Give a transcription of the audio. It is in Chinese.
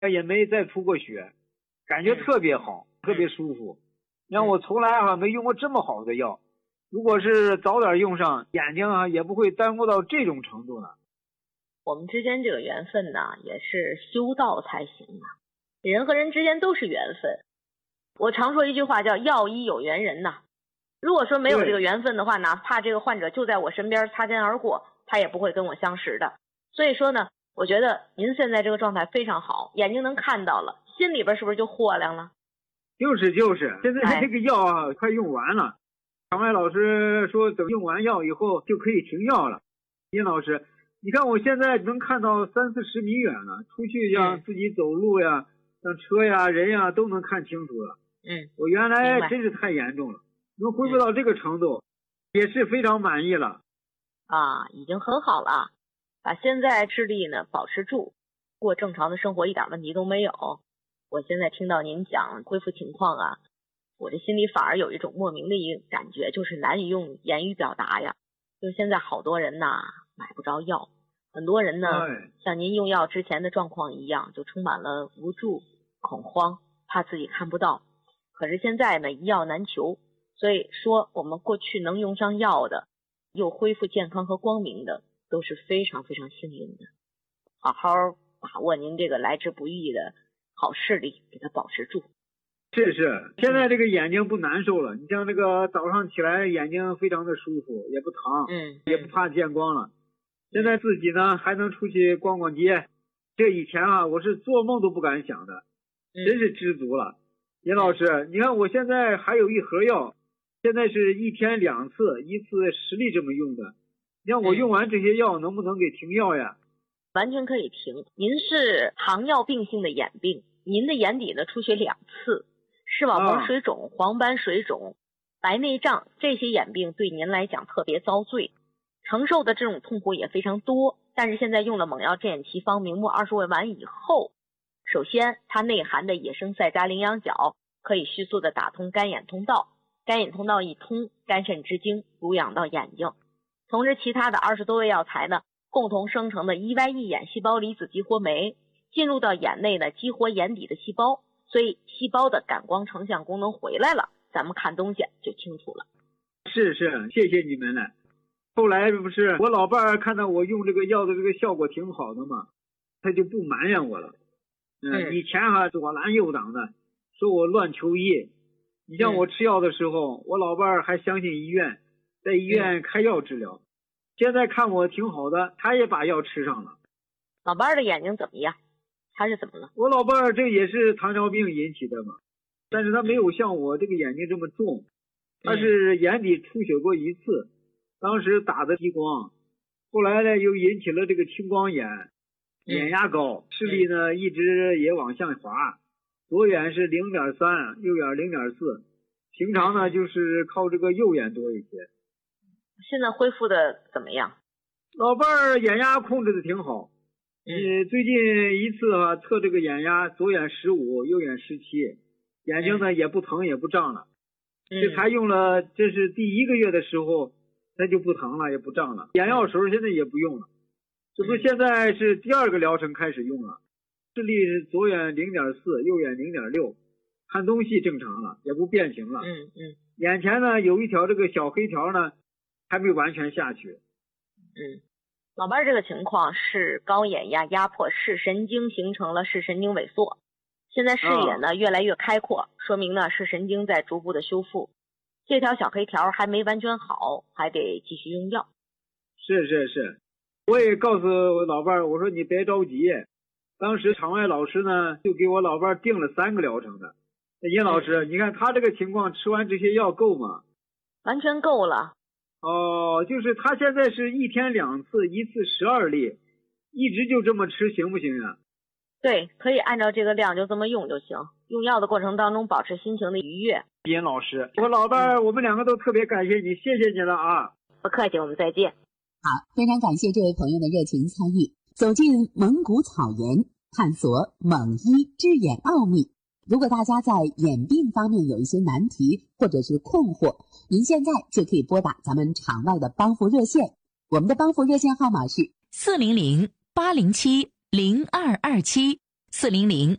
也没再出过血，感觉特别好，特别舒服。让我从来没用过这么好的药，如果是早点用上，眼睛也不会耽误到这种程度呢。 我们之间这个缘分呢，也是修道才行啊。人和人之间都是缘分。我常说一句话叫药医有缘人呐。如果说没有这个缘分的话，哪怕这个患者就在我身边擦肩而过，他也不会跟我相识的。所以说呢，我觉得您现在这个状态非常好，眼睛能看到了，心里边是不是就豁亮了？就是， 现在这个药快用完了。场外老师说等用完药以后就可以停药了。殷老师，你看我现在能看到30-40米远了，出去像自己走路呀，像车呀人呀都能看清楚了。我原来真是太严重了，能恢复到这个程度也是非常满意了。 已经很好了，把现在视力呢保持住，过正常的生活一点问题都没有。我现在听到您讲恢复情况啊，我这心里反而有一种莫名的一个感觉，就是难以用言语表达呀。就现在好多人呐买不着药，很多人呢像您用药之前的状况一样，就充满了无助、恐慌，怕自己看不到。可是现在呢一药难求，所以说我们过去能用上药的，又恢复健康和光明的，都是非常非常幸运的。好好把握您这个来之不易的好视力，给它保持住。 是，现在这个眼睛不难受了。你像这个早上起来眼睛非常的舒服，也不疼，也不怕见光了。现在自己呢还能出去逛逛街，这以前我是做梦都不敢想的，真是知足了。殷老师，你看我现在还有一盒药，现在是1天2次，一次10粒这么用的。你看我用完这些药能不能给停药呀？ 完全可以停。您是糖尿病性的眼病，您的眼底呢出血2次，视网膜水肿、黄斑水肿、白内障，这些眼病对您来讲特别遭罪，承受的这种痛苦也非常多。但是现在用了猛药镇眼奇方明目20味丸以后，首先它内含的野生赛扎羚羊角可以迅速的打通干眼通道，干眼通道一通，肝肾之精濡养到眼睛。同时其他的20多味药材呢，共同生成的EYE眼细胞离子激活酶进入到眼内呢，激活眼底的细胞，所以细胞的感光成像功能回来了，咱们看东西就清楚了。 是，谢谢你们了。后来不是我老伴儿看到我用这个药的这个效果挺好的嘛，他就不埋怨我了。以前左拦右挡的，说我乱求医。你像我吃药的时候，我老伴儿还相信医院，在医院开药治疗。现在看我挺好的，他也把药吃上了。 老伴儿的眼睛怎么样？他是怎么了？ 我老伴儿这也是糖尿病引起的嘛，但是他没有像我这个眼睛这么重，他是眼底出血过一次，当时打的激光，后来呢又引起了这个青光眼，眼压高，视力呢一直也往下滑，左眼是0.3，右眼0.4，平常呢就是靠这个右眼多一些。 现在恢复的怎么样？ 老伴儿眼压控制的挺好。最近一次测这个眼压，左眼15，右眼17，眼睛呢也不疼也不胀了。这才用了，这是第1个月的时候，它就不疼了也不胀了。眼药水现在也不用了，这不现在是第2个疗程开始用了。视力是左眼0.4，右眼0.6，看东西正常了，也不变形了。眼前呢有一条这个小黑条呢，还没完全下去。 老伴儿这个情况是高眼压压迫视神经，形成了视神经萎缩。现在视野呢越来越开阔，说明呢视神经在逐步的修复。这条小黑条还没完全好，还得继续用药。 是，我也告诉我老伴儿，我说你别着急。当时场外老师呢就给我老伴儿定了3个疗程的。殷老师，你看他这个情况吃完这些药够吗？ 完全够了。 就是他现在是1天2次，一次12粒，一直就这么吃行不行啊？ 对，可以按照这个量就这么用就行。用药的过程当中保持心情的愉悦。 殷老师，我老伴儿我们2个都特别感谢你，谢谢你了啊！ 不客气，我们再见。 好，非常感谢这位朋友的热情参与，走进蒙古草原，探索蒙医治眼奥秘。如果大家在眼病方面有一些难题或者是困惑，您现在就可以拨打咱们场外的帮扶热线，我们的帮扶热线号码是 400-807-0227 400